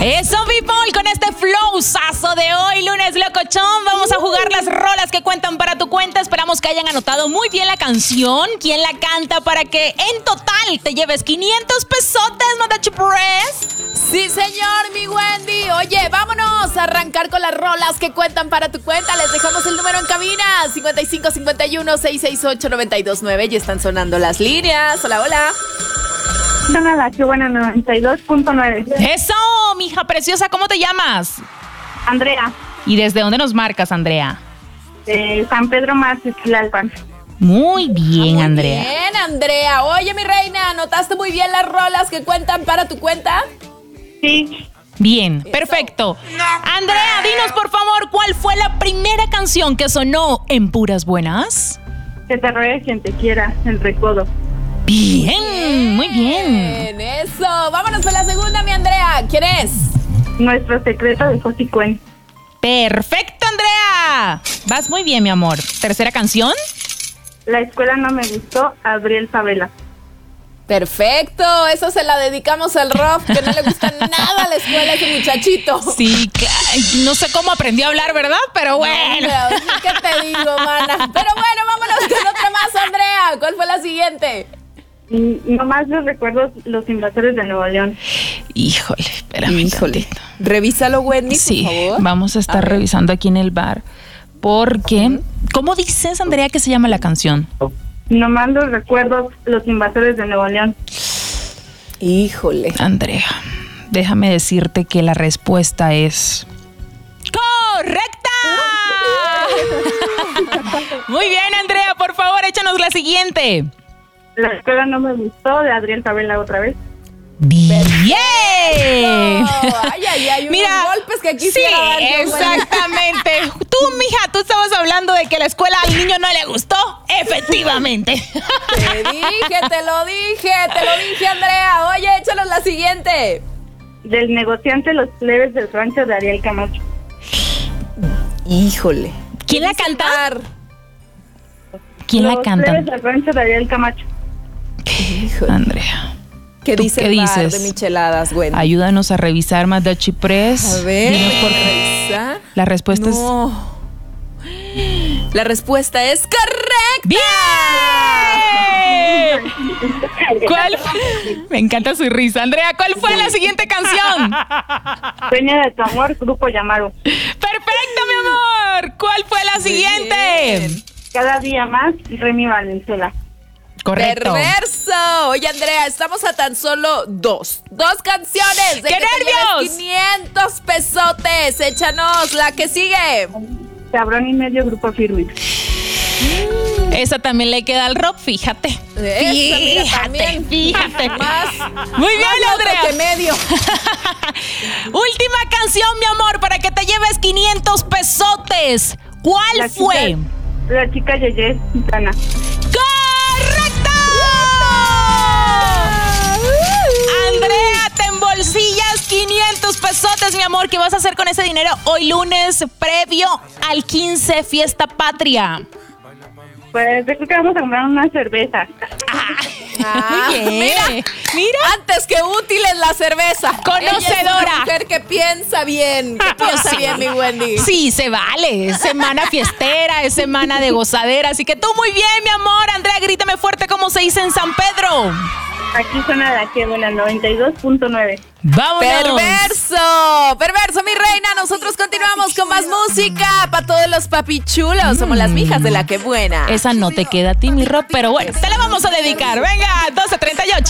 Eso, people, con este flowzazo de hoy, lunes locochón, vamos a jugar las rolas que cuentan para tu cuenta. Esperamos que hayan anotado muy bien la canción, quién la canta, para que en total te lleves 500 pesotes, ¿no, Press? Sí, señor, mi Wendy. Oye, vámonos a arrancar con las rolas que cuentan para tu cuenta. Les dejamos el número en cabina, 5551-668-929. Ya están sonando las líneas. Hola, hola. Suena la que buena 92.9. Eso, mija preciosa, ¿cómo te llamas? Andrea, ¿Y desde dónde nos marcas, Andrea? de San Pedro Mártir, Tlalpan. Muy bien, Andrea. Bien, Andrea. Oye, mi reina, ¿anotaste muy bien las rolas que cuentan para tu cuenta? Sí, Bien, perfecto. Andrea, dinos por favor, ¿cuál fue la primera canción que sonó en Puras Buenas? que te ruegue quien te quiera, el recodo. Bien, muy bien. Eso. Vámonos con la segunda, mi Andrea. ¿Quién es? Nuestro secreto de José Cuen. Perfecto, Andrea. Vas muy bien, mi amor. ¿Tercera canción? La escuela no me gustó, Adriel Favela. Perfecto. Eso se la dedicamos al Rob, que no le gusta nada a la escuela a ese muchachito. Sí, no sé cómo aprendió a hablar, ¿verdad? Pero bueno. ¿Qué te digo, mana? Pero bueno, vámonos con otra más, Andrea. ¿Cuál fue la siguiente? Nomás los recuerdos, los invasores de Nuevo León. Híjole, espérame tantito. Revísalo, Wendy, Sí, por favor. vamos a estar revisando aquí en el bar. Porque, ¿cómo dices, Andrea, que se llama la canción? Nomás los recuerdos, los invasores de Nuevo León. Híjole. Andrea, déjame decirte que la respuesta es... ¡correcta! Muy bien, Andrea, por favor, échanos la siguiente. La escuela no me gustó, de Adriel Favela otra vez. ¡Bien! Ay, unos golpes que quisiera dar yo, Wendy. Exactamente. Tú, mija, tú estabas hablando de que la escuela al niño no le gustó. Efectivamente. Te lo dije, Andrea. Oye, échanos la siguiente. Del negociante, los plebes del rancho de Ariel Camacho. Híjole. ¿Quién la canta? ¿Quién la Los canta? plebes del rancho de Ariel Camacho. Híjole. Andrea, ¿Qué ¿tú dice qué el bar dices? de micheladas, Wendy? ayúdanos a revisar más de Chipress. A ver, Dinos por favor. revisar. La respuesta es... No. La respuesta es correcta. ¡Bien! ¿Cuál? Me encanta su risa. Andrea, ¿cuál fue la siguiente canción? Sueña de tu amor, Grupo Llamaro. ¡Perfecto, mi amor! ¿Cuál fue la siguiente? Bien. Cada día más, Remy Valenzuela. Correcto. Perverso. Oye, Andrea, estamos a tan solo dos canciones de ¡Qué que te nervios! lleves 500 pesotes. Échanos la que sigue. Cabrón y medio, Grupo Firme. Esa también le queda al rock, fíjate. Esa, mira, también. Fíjate. Más. Muy bien, más loco Andrea. que medio. Última canción, mi amor, para que te lleves 500 pesotes. ¿Cuál fue? La chica Yeye Gitana. ¡Correcto! Andrea, te embolsillas 500 pesotes, mi amor. ¿Qué vas a hacer con ese dinero hoy lunes previo al 15 Fiesta Patria? Pues yo creo que vamos a comprar una cerveza. Muy bien. Mira. Antes que útil es la cerveza. Conocedora. Ella es una mujer que piensa bien. Que piensa Sí. bien, mi Wendy. Sí, se vale. Es semana fiestera, es semana de gozadera. Así que tú muy bien, mi amor. Andrea, grítame fuerte como se dice en San Pedro. Aquí suena la que buena 92.9. ¡Vámonos! Perverso, mi reina. Nosotros continuamos con más música para todos los papichulos. Somos las mijas de la que buena. Esa no te queda a ti, mi rock, pero bueno, te la vamos a dedicar. Venga, 12:38.